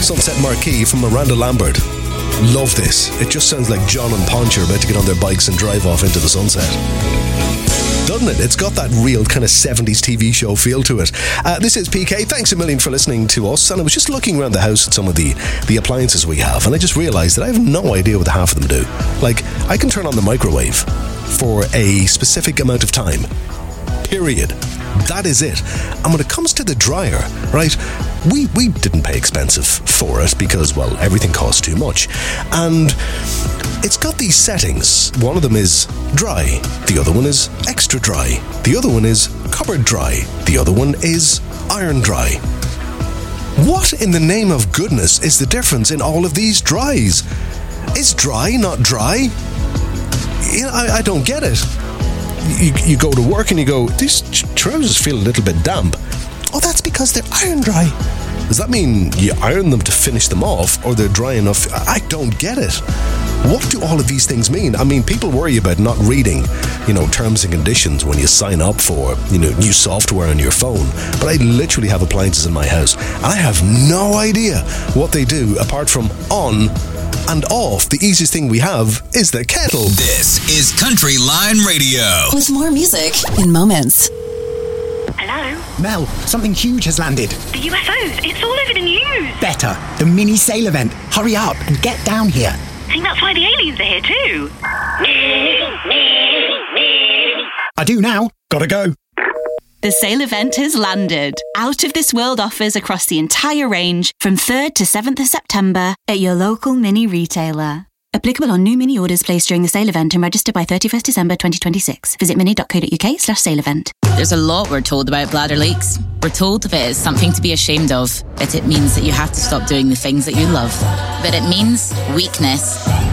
Sunset Marquee from Miranda Lambert. Love this. It just sounds like John and Ponch are about to get on their bikes and drive off into the sunset. Doesn't it? It's got that real kind of 70s TV show feel to it. This is PK. Thanks a million for listening to us. And I was just looking around the house at some of the appliances we have, and I just realised that I have no idea what half of them do. Like, I can turn on the microwave for a specific amount of time. Period. That is it. And when it comes to the dryer, right, we didn't pay expensive for it because, well, everything costs too much. And it's got these settings. One of them is dry. The other one is extra dry. The other one is cupboard dry. The other one is iron dry. What in the name of goodness is the difference in all of these dries? Is dry not dry? I don't get it. You go to work and you go, these trousers feel a little bit damp. Oh, that's because they're iron dry. Does that mean you iron them to finish them off, or they're dry enough? I don't get it. What do all of these things mean? I mean, people worry about not reading, terms and conditions when you sign up for, new software on your phone. But I literally have appliances in my house, and I have no idea what they do apart from on and off. The easiest thing we have is the kettle. This is Country Line Radio. With more music in moments. Hello? Mel, something huge has landed. The UFOs. It's all over the news. Better. The mini sail event. Hurry up and get down here. I think that's why the aliens are here too. I do now. Gotta go. The sale event has landed. Out of This World offers across the entire range from 3rd to 7th of September at your local mini retailer. Applicable on new mini orders placed during the sale event and register by 31st December 2026. Visit mini.co.uk/sale event. There's a lot we're told about bladder leaks. We're told if it is something to be ashamed of, that it means that you have to stop doing the things that you love. That it means weakness.